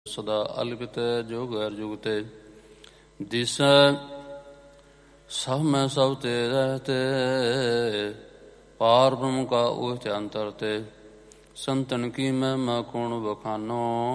ਸਦਾ ਅਲਪਿਤ ਜੋਗ ਅਰਜੁਗਤੇ ਦਿਸੈ ਸਭ ਮੈਂ ਸਭ ਤੇ ਰਹਤੇ ਪਾਰ ਬ੍ਰਹਮ ਕਾ ਉਚ ਅੰਤਰ ਤੇ ਸੰਤਨ ਕੀ ਮਹਿਮਾ ਕੌਣ ਬਖਾਨੋ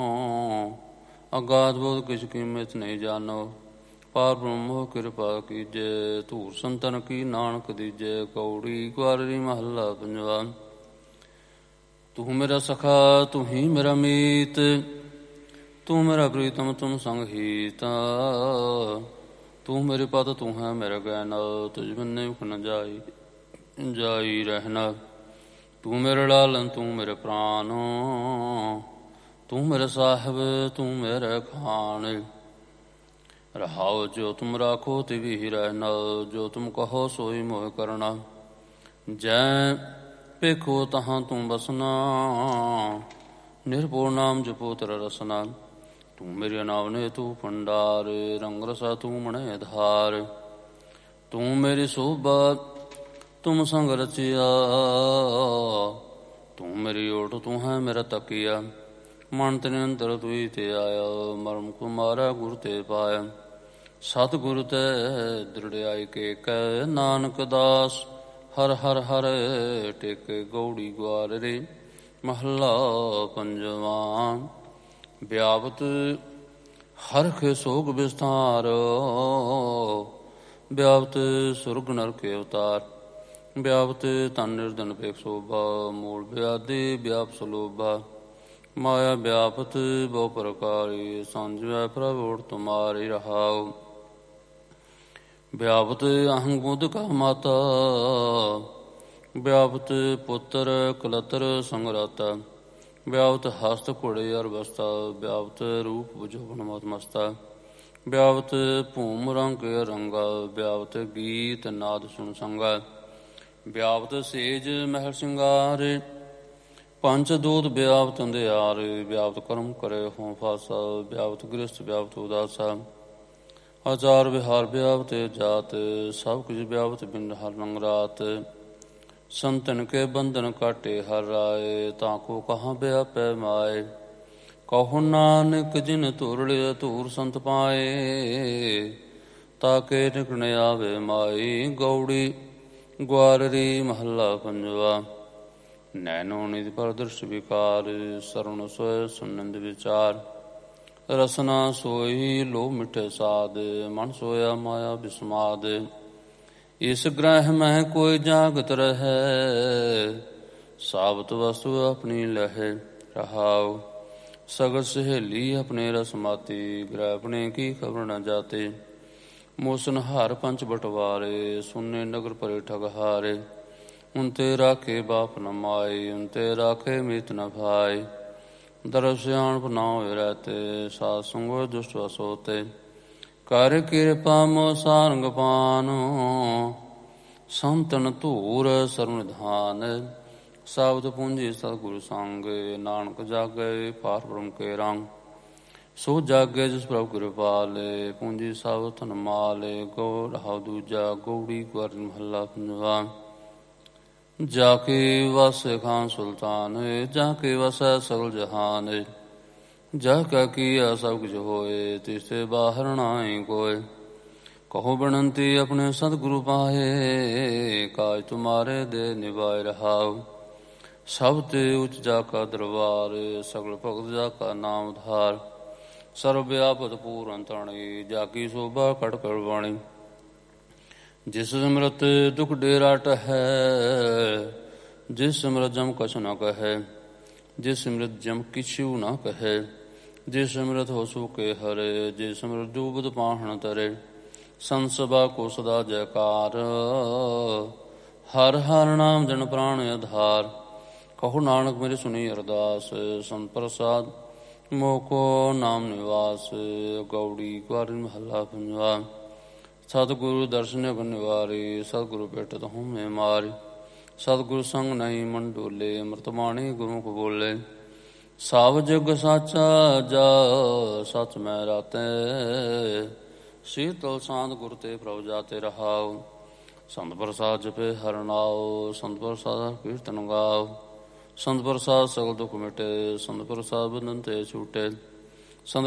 ਅਗਾਧ ਬੋਧ ਕਿਛ ਕੀਮਤ ਨਹੀਂ ਜਾਨੋ ਪਾਰ ਬ੍ਰਹਮ ਕਿਰਪਾ ਕੀਜੇ ਧੂਰ ਸੰਤਨ ਕੀ ਨਾਨਕ ਦੀਜੇ ਕੌੜੀ ਕੁਆਰੀ ਮਹੱਲਾ ਪੰਜਵਾ। ਤੂੰ ਮੇਰਾ ਸਖਾ ਤੂੰ ਹੀ ਮੇਰਾ ਮੀਤ ਤੂੰ ਮੇਰਾ ਪ੍ਰੀਤਮ ਤੁਮ ਸੰਗ ਹੀਤਾ ਤੂੰ ਮੇਰੀ ਪਤ ਤੂੰ ਹੈ ਮੇਰਾ ਗੈਨ ਤੁਝ ਬੰਨੇ ਮੁਖ ਨ ਜਾਈ ਰਹਿਣਾ ਤੂੰ ਮੇਰੇ ਲਾਲਨ ਤੂੰ ਮੇਰੇ ਪ੍ਰਾਨ ਤੂੰ ਮੇਰੇ ਸਾਹਿਬ ਤੂੰ ਮੇਰੇ ਖਾਨ ਰਹਾਓ ਜੋ ਤੁਮ ਰਾਖੋ ਤਿਵੀ ਹੀ ਰਹਿਣਾ ਜੋ ਤੁਮ ਕਹੋ ਸੋਈ ਮੋਹ ਕਰਨਾ ਜੈ ਭੇਖੋ ਤਹਾਂ ਤੂੰ ਬਸਨਾ ਨਿਰਭਉ ਨਾਮ ਜਪੋ ਤੇਰਾ ਰਸਨਾ ਤੂੰ ਮੇਰੇ ਨਾਮ ਨੇ ਤੂੰ ਭੰਡਾਰ ਰੰਗ ਰਸਾ ਤੂੰ ਮਣੇ ਧਾਰ ਤੂੰ ਮੇਰੀ ਸੋਭਾ ਤੁਮ ਸੰਗ ਰਚਿਆ ਤੂੰ ਮੇਰੀ ਓਟ ਤੂੰ ਹੈ ਮੇਰਾ ਤਕੀਆ ਮਨ ਤੇਰੇ ਅੰਦਰ ਤੂੰ ਤੇ ਆਇਆ ਮਰਮ ਕੁਮਾਰਾ ਗੁਰ ਤੇ ਪਾਇਆ ਸਤਿਗੁਰ ਤੇ ਦ੍ਰਿੜਾਈ ਕੇ ਕਹਿ ਨਾਨਕ ਦਾਸ ਹਰ ਹਰ ਹਰ ਟੇਕੇ ਗੌੜੀ ਗੁਆਰ ਰੇ ਮਹੱਲਾ ਪੰਜਵਾ। ਵਿਆਪਤ ਹਰਖ ਸੋਗ ਵਿਸਥਾਰ ਵਿਆਪਤ ਸੁਰਗ ਨਰਕ ਅਵਤਾਰ ਵਿਆਪਤ ਤਨ ਨਿਰਦਨ ਪੇਖ ਸੋਭਾ ਮੂਲ ਵਿਆਦੀ ਵਿਆਪ ਸਲੋਭਾ ਮਾਇਆ ਵਿਆਪਤ ਬਹੁ ਪ੍ਰਕਾਰੀ ਸੰਜਵੈ ਪ੍ਰਭ ਓਟ ਤੁਮਾਰੀ ਰਹਾਉ ਵਿਆਪਤ ਅਹੰ ਗੁਦ ਕਾ ਮਾਤਾ ਵਿਆਪਤ ਪੁੱਤਰ ਕਲਤਰ ਸੰਗਰਾਤਾ ਵਿਆਪਤ ਹਸਤ ਘੋੜੇ ਅਰ ਬਸਤਾ ਵਿਆਪਤ ਰੂਪ ਬੁਝਵਨ ਮਤ ਮਸਤਾ ਵਿਆਪਤ ਭੂਮ ਰੰਗ ਰੰਗਾ ਵਿਆਪਤ ਗੀਤ ਨਾਦ ਸੁਣ ਸੰਗਾ ਵਿਆਪਤ ਸੇਜ ਮਹਿਲ ਸਿੰਗਾਰ ਪੰਚ ਦੂਤ ਵਿਆਪਤ ਅੰਧਿਆਰ ਵਿਆਪਤ ਕਰਮ ਕਰੇ ਹੋਂ ਫਾਸਾ ਵਿਆਪਤ ਗ੍ਰਸਤ ਵਿਆਪਤ ਉਦਾਸਾ ਆਚਾਰ ਵਿਹਾਰ ਵਿਆਪਤ ਜਾਤ ਸਭ ਕੁਝ ਵਿਆਪਤ ਬਿੰਦ ਹਰ ਰੰਗ ਰਾਤ ਸੰਤਨ ਕੇ ਬੰਧਨ ਕਾਟੇ ਹਰ ਰਾਏ ਤਾਂ ਕੋ ਕਹਾਂ ਵਿਆਪੈ ਮਾਏ ਕਹੋ ਨਾਨਕ ਜਿਨ ਧੁਰਲਿਆ ਧੂਰ ਸੰਤ ਪਾਏ ਤਾਕੇ ਨਿਕਣ ਆਵੇ ਮਾਈ ਗੌੜੀ ਗੁਆਰਰੀ ਮਹੱਲਾ ਪੰਜਵਾ। ਨੈਨੋ ਨਿਧ ਪਰਦਰਸ਼ ਵਿਕਾਰ ਸਰਵਣ ਸੋਇ ਸੁਨੰਦ ਵਿਚਾਰ ਰਸਨਾ ਸੋਈ ਲੋ ਮਿੱਠੇ ਸਾਧ ਮਨ ਸੋਇਆ ਮਾਇਆ ਬਿਸਮਾਦ ਇਸ ਗ੍ਰਹਿ ਮੈਂ ਕੋਈ ਜਾਗਤ ਰਹੈ ਸਾਬਤ ਵਸਤੂ ਆਪਣੀ ਲਹੈ ਰਹਾਉ ਸਗਲ ਸਹੇਲੀ ਆਪਣੇ ਰਸਮਾਤੀ ਗ੍ਰਹਿ ਆਪਣੇ ਕੀ ਖਬਰ ਨ ਜਾਤੇ ਮੋਸਨ ਹਾਰ ਪੰਚ ਬਟਵਾਰੇ ਸੁਨੇ ਨਗਰ ਪਰੇ ਠਗਹਾਰੇ ਉਨ ਤੇ ਰਾਖੇ ਬਾਪ ਨ ਮਾਏ ਉਨ ਤੇ ਰਾਖੇ ਮੀਤ ਨ ਭਾਏ ਦਰਬ ਸਿਆਣਪ ਨਾ ਹੋਏ ਰਹਤੇ ਸਾਧ ਸੰਗੋ ਦੁਸ਼ਟ ਵਸੋਤੇ ਕਰ ਕਿਰਪਾ ਮੋ ਸਾਰੰਗ ਪਾਨ ਸੰਤਨ ਧੂਰ ਸਰਵਨਿਧਾਨ ਸਾਬਤ ਪੂੰਜੀ ਸਤਿਗੁਰ ਸੰਗ ਨਾਨਕ ਜਾਗੇ ਪਾਰ ਬ੍ਰਹਮ ਕੇ ਰੰਗ ਸੋ ਜਾਗੇ ਜਿਸ ਪ੍ਰਭ ਕਿਰਪਾਲੇ ਪੂੰਜੀ ਸਭ ਧਨ ਮਾਲੇ ਗੋ ਰਹਾਉ ਦੂਜਾ ਗੌੜੀ ਗੁਆਰ ਮਹੱਲਾ ਪੰਜਵਾ। ਜਾ ਕੇ ਵਸੈ ਖਾਨ ਸੁਲਤਾਨ ਜਾ ਕੇ ਵਸੈ ਸਗਲ ਜਹਾਨ ਜਾ ਕਾ ਕੀਆ ਸਭ ਕੁਝ ਹੋਏ ਤਿਸ ਤੇ ਬਾਹਰ ਨਾਹੀ ਕੋਇ ਕਹੋ ਬਨੰਤੀ ਆਪਣੇ ਸਤਿਗੁਰੂ ਪਾਹੇ ਕਾਜ ਤੁਮਾਰੇ ਦੇ ਨਿਭਾਇ ਰਹਾਉ ਸਭ ਤੇ ਉਚ ਜਾ ਕਾ ਦਰਬਾਰ ਸਗਲ ਭਗਤ ਜਾ ਕਾ ਨਾਮ ਧਾਰ ਸਰਬ ਵਿਆਪਤ ਪੂਰਨ ਤਣੀ ਜਾਗੀ ਸੋਭਾ ਕੜ ਕੜ ਬਾਣੀ ਜਿਸ ਸਿਮਰਤ ਦੁਖ ਡੇਰਾਟ ਹੈ ਜਿਸ ਸਿਮਰਤ ਜਮ ਕਛ ਨ ਕਹੈ ਜਿਸ ਸਿਮਰਤ ਜਮ ਕਿਛੂ ਨ ਕਹੈ ਜਿਸ ਸਿਮਰਤ ਹੋ ਸੁਕੇ ਹਰੇ ਜਿਸ ਸਿਮਰਤ ਡੂਬਤ ਪਾਹਣ ਤਰੇ ਸੰਸਭਾ ਕੋ ਸਦਾ ਜੈਕਾਰ ਹਰ ਹਰ ਨਾਮ ਜਨ ਪ੍ਰਾਣ ਆਧਾਰ ਕਹੋ ਨਾਨਕ ਮੇਰੀ ਸੁਣੀ ਅਰਦਾਸ ਸੰਤ ਪ੍ਰਸਾਦ ਮੋਹ ਕੋ ਨਾਮ ਨਿਵਾਸ ਗੌੜੀ ਗੁਆਰ ਮਹੱਲਾ ਪੰਜਵਾ। ਸਤਿਗੁਰੂ ਦਰਸ਼ਨ ਬਨਿਵਾਰੇ ਸਤਿਗੁਰੂ ਭੇਟਤ ਹਉਮੈ ਮਾਰੇ ਸਤਿਗੁਰੂ ਸੰਗ ਨਹੀਂ ਮਨ ਡੋਲੇ ਅੰਮ੍ਰਿਤ ਬਾਣੀ ਗੁਰੂ ਕੋ ਬੋਲੇ ਸਭ ਜਗ ਸਾਚਾ ਜਾ ਸਚ ਮੈਂ ਰਾਤੈ ਸੀਤਲ ਸਾਂਦ ਗੁਰ ਤੇ ਪ੍ਰਭ ਜਾਤੇ ਰਹਾਉ ਸੰਤ ਪ੍ਰਸਾਦ ਜਪੇ ਹਰਿ ਨਾਉ ਸੰਤ ਪ੍ਰਸਾਦ ਕੀਰਤਨ ਗਾਓ ਸੰਤ ਪ੍ਰਸਾਦ ਸਗਲ ਦੁਖ ਮਿਟੇ ਸੰਤ ਪ੍ਰਸਾਦ ਬੰਧਨ ਤੇ ਛੂਟੇ